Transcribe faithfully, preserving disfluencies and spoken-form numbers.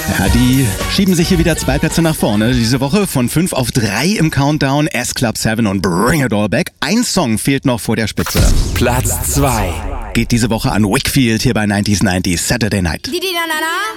Ja, die schieben sich hier wieder zwei Plätze nach vorne. Diese Woche von fünf auf drei im Countdown. S-Club sieben und Bring It All Back. Ein Song fehlt noch vor der Spitze. Platz zwei. Geht diese Woche an Wakefield hier bei neunzig neunzig Saturday Night.